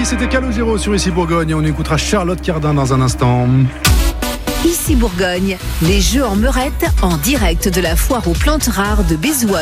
c'était Calogero sur Ici Bourgogne et on écoutera Charlotte Cardin dans un instant. Ici Bourgogne, les Jeux en Meurette en direct de la foire aux plantes rares de Bézout.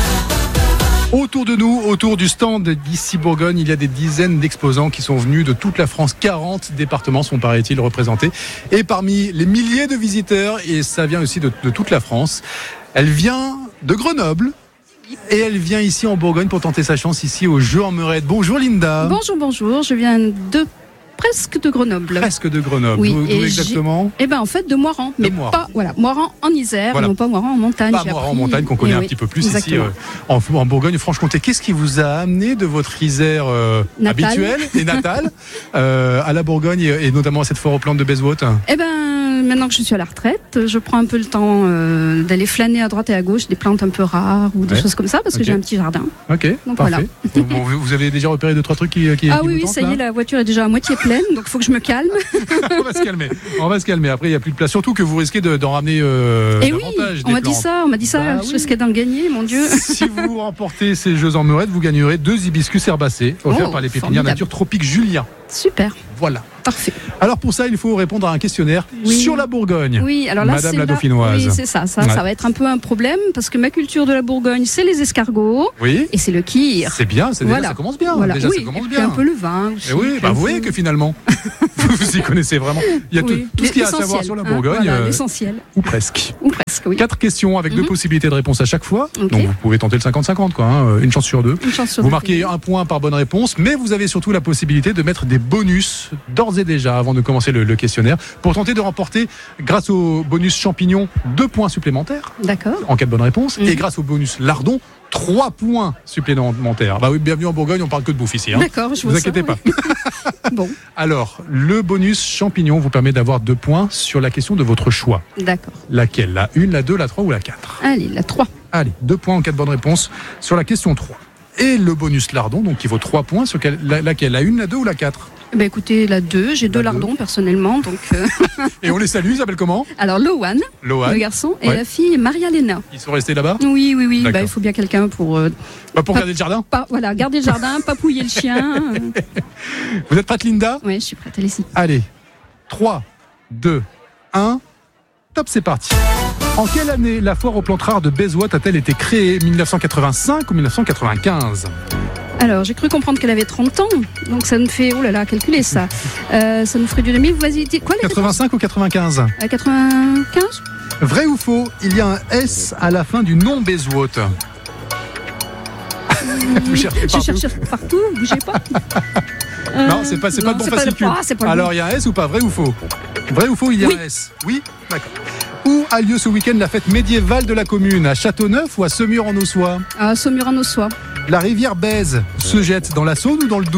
Autour de nous, autour du stand d'Ici Bourgogne, il y a des dizaines d'exposants qui sont venus de toute la France. 40 départements sont, paraît-il, représentés. Et parmi les milliers de visiteurs, et ça vient aussi de toute la France, elle vient de Grenoble. Et elle vient ici en Bourgogne pour tenter sa chance ici aux Jeux en Meurette. Bonjour Linda. Bonjour, je viens presque de Grenoble. Presque de Grenoble. Oui, D'où exactement ? En fait de Moiran, mais Moiran. pas Moiran en Isère, Voilà. non pas Moiran en montagne. Pas Moiran en montagne qu'on connaît un petit peu plus ici en Bourgogne-Franche-Comté. Qu'est-ce qui vous a amené de votre Isère habituelle et natale à la Bourgogne et notamment à cette foire aux plantes de Bézout ? Maintenant que je suis à la retraite, je prends un peu le temps d'aller flâner à droite et à gauche des plantes un peu rares ou des choses comme ça parce que j'ai un petit jardin. Ok, donc parfait. Voilà. Bon, vous avez déjà repéré 2-3 trucs qui Ah vous oui, tentent, ça y est, la voiture est déjà à moitié pleine, donc il faut que je me calme. On va se calmer. Après, il n'y a plus de place. Surtout que vous risquez d'en ramener Et oui, davantage. on m'a dit ça. Je risquais d'en gagner, mon Dieu. Si vous remportez ces Jeux en Meurette, vous gagnerez 2 hibiscus herbacés offerts par les pépinières nature tropique Julien. Super. Voilà. Parfait. Alors pour ça, il faut répondre à un questionnaire sur la Bourgogne. Oui, alors là, Madame la Dauphinoise. Oui, c'est ça. Ça va être un peu un problème parce que ma culture de la Bourgogne, c'est les escargots. Oui. Et c'est le kir. C'est bien, déjà, ça commence bien. Voilà. Déjà, oui, ça commence et bien. puis un peu le vin aussi. Et oui, vous voyez que finalement, vous y connaissez vraiment. Il y a tout ce qu'il y a à savoir sur la Bourgogne. L'essentiel. Ou presque. Oui. 4 questions avec 2 possibilités de réponse à chaque fois. Okay. Donc vous pouvez tenter le 50-50, une chance sur 2. Vous marquez un point par bonne réponse, mais vous avez surtout la possibilité de mettre des bonus d'ores et déjà avant de commencer le questionnaire pour tenter de remporter, grâce au bonus champignon, 2 points supplémentaires. D'accord. En cas de bonne réponse. Et grâce au bonus lardon, 3 points supplémentaires. Bah oui, bienvenue en Bourgogne, on parle que de bouffe ici. D'accord, je vous inquiétez pas. Bon. Alors, le bonus champignon vous permet d'avoir 2 points sur la question de votre choix. D'accord. Laquelle ? La 1, la 2, la 3 ou la 4 ? Allez, la 3. Allez, 2 points en cas de bonne réponse sur la question 3. Et le bonus lardon, donc qui vaut 3 points, sur laquelle ? La 1, la 2 ou la 4 ? Écoutez, la 2, j'ai 2 lardons personnellement. Donc Et on les salue, ils s'appellent comment ? Alors Loan, le garçon, et la fille Maria-Léna. Ils sont restés là-bas ? Oui. Il faut bien quelqu'un pour... pour garder le jardin ? Garder le jardin, papouiller le chien. Vous êtes prête, Linda ? Oui, je suis prête, allez-y. Allez, 3, 2, 1, top, c'est parti. En quelle année la foire aux plantes rares de Bézout a-t-elle été créée ? 1985 ou 1995 ? Alors, j'ai cru comprendre qu'elle avait 30 ans, donc ça nous fait... Oh là là, calculez ça. Ça nous ferait du 2000. Vas-y, quoi les 85 ou 95 ? 95 ? Vrai ou faux, il y a un S à la fin du nom Bézout. Vous cherchez partout. Je cherche partout, bougez pas. Non, c'est pas le bon fascicule. Alors, il y a un S ou pas ? Vrai ou faux ? Vrai ou faux, il y a un S ? Oui ? D'accord. Où a lieu ce week-end la fête médiévale de la commune ? À Châteauneuf ou à Saumur-en-Ossois ? À Saumur-en-Ossois. La rivière Bèze se jette dans la Saône ou dans le Doubs ?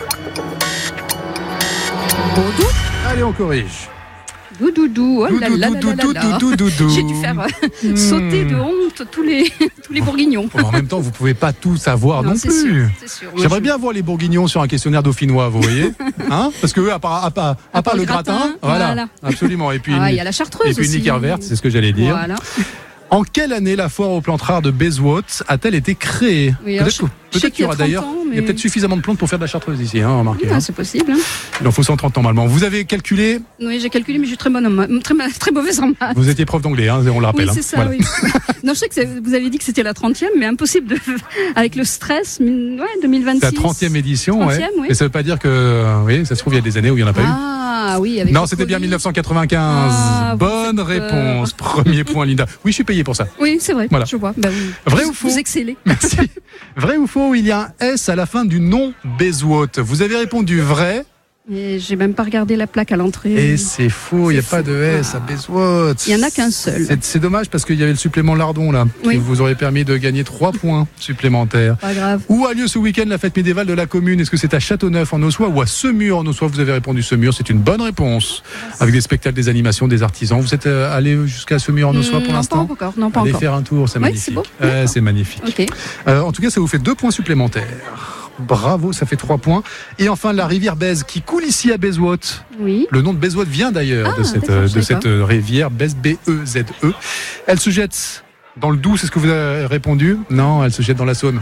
Au Doubs ? Allez, on corrige. Doudou, oh là là là là. J'ai dû faire sauter de honte tous les bourguignons. En même temps, vous pouvez pas tout savoir non plus. C'est sûr. J'aimerais bien voir les bourguignons sur un questionnaire dauphinois, vous voyez, parce que eux, à part le gratin, voilà, absolument. Et puis il y a la chartreuse et puis aussi. une équerre verte, c'est ce que j'allais dire. Voilà. En quelle année la foire aux plantes rares de Bézout a-t-elle été créée ? Peut-être qu'il y aura d'ailleurs. Il y a peut-être suffisamment de plantes pour faire de la chartreuse ici, remarquez. C'est possible. Il en faut 130 normalement. Vous avez calculé ? Oui, j'ai calculé, mais je suis très mauvaise en maths. Vous étiez prof d'anglais, on le rappelle. Oui, c'est ça, voilà. Oui. Non, je sais que vous avez dit que c'était la 30e, mais impossible avec le stress. 2026. C'est la 30e édition, 30e, oui. Mais ça ne veut pas dire que, ça se trouve, il y a des années où il n'y en a pas eu. Ah oui, avec non, c'était bien 1995. Bonne réponse. Premier point, Linda. Oui, je suis payé pour ça. Oui, c'est vrai. Voilà. Je vois. Vrai ou faux ? Vous excellez. Merci. Vrai ou faux, il y a un S à la fin du nom Bézout. Vous avez répondu vrai. Et j'ai même pas regardé la plaque à l'entrée. Et c'est faux, il n'y a pas de S à Bézout. Il n'y en a qu'un seul. C'est dommage parce qu'il y avait le supplément lardon là, qui vous aurait permis de gagner 3 points supplémentaires. Pas grave. Où a lieu ce week-end la fête médiévale de la commune ? Est-ce que c'est à Châteauneuf-en-Ossois ou à Saumur-en-Ossois ? Vous avez répondu Saumur, c'est une bonne réponse. Avec des spectacles, des animations, des artisans. Vous êtes allé jusqu'à Saumur-en-Ossois pour l'instant ? Pas encore. Allez faire un tour, c'est magnifique. C'est beau. C'est magnifique. Okay. En tout cas, ça vous fait 2 points supplémentaires. Bravo, ça fait 3 points. Et enfin, la rivière Bèze qui coule ici à Bézout. Oui. Le nom de Bézout vient d'ailleurs de cette rivière Bèze, B-E-Z-E. Elle se jette dans le Doubs, c'est ce que vous avez répondu ? Non, elle se jette dans la Saône.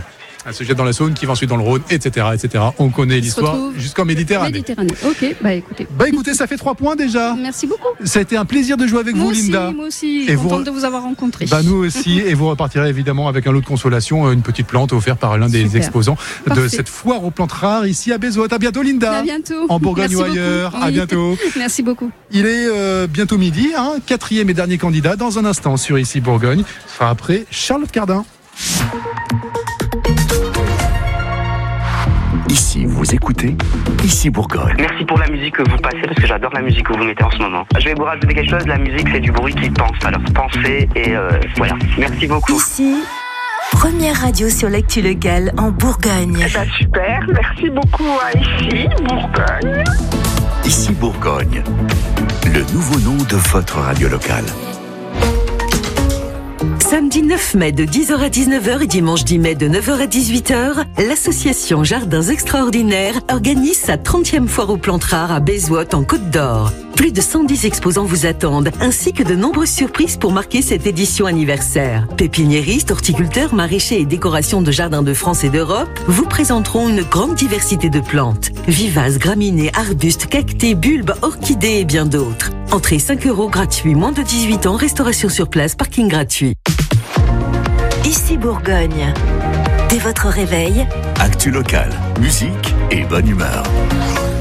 Elle se jette dans la Saône, qui va ensuite dans le Rhône, etc., etc. On connaît l'histoire jusqu'en Méditerranée. Ok, écoutez. Écoutez, ça fait 3 points déjà. Merci beaucoup. Ça a été un plaisir de jouer avec vous, Linda. Moi aussi, contente de vous avoir rencontré. Nous aussi, et vous repartirez évidemment avec un lot de consolation, une petite plante offerte par l'un des exposants de cette foire aux plantes rares ici à Bézout. À bientôt, Linda. À bientôt. En Bourgogne ou ailleurs. Oui. À bientôt. Merci beaucoup. Il est bientôt midi, 4e et dernier candidat dans un instant sur Ici Bourgogne. Ce sera après Charlotte Cardin. Ici, vous écoutez Ici Bourgogne. Merci pour la musique que vous passez, parce que j'adore la musique que vous mettez en ce moment. Je vais vous rajouter quelque chose, la musique c'est du bruit qui pense, alors pensez et voilà. Merci beaucoup. Ici, première radio sur l'actu locale en Bourgogne. Super, merci beaucoup à Ici Bourgogne. Ici Bourgogne, le nouveau nom de votre radio locale. Samedi 9 mai de 10h à 19h et dimanche 10 mai de 9h à 18h, l'association Jardins Extraordinaires organise sa 30e foire aux plantes rares à Bézout en Côte d'Or. Plus de 110 exposants vous attendent, ainsi que de nombreuses surprises pour marquer cette édition anniversaire. Pépiniéristes, horticulteurs, maraîchers et décorations de jardins de France et d'Europe vous présenteront une grande diversité de plantes. Vivaces, graminées, arbustes, cactés, bulbes, orchidées et bien d'autres. Entrée 5 € gratuit, moins de 18 ans, restauration sur place, parking gratuit. Ici Bourgogne. Dès votre réveil, actu locale, musique et bonne humeur.